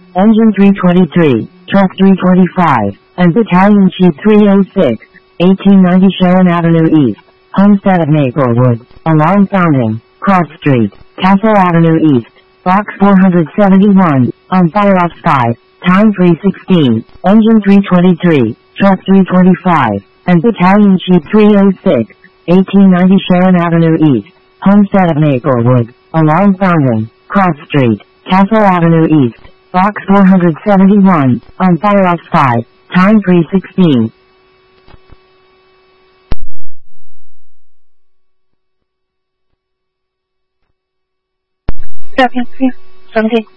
Engine 323, Truck 325, and Battalion Chief 306, 1890 Sharon Avenue East, Homestead at Maplewood, along Fountain, Cross Street, Castle Avenue East, Box 471, on fire off sky, time 3:16, Engine 323, Truck 325, and Battalion Chief 306, 1890 Sharon Avenue East, Homestead at Maplewood, along Fountain, Cross Street, Castle Avenue East, Box 471, on fire off sky, time 3:16. Second, 17.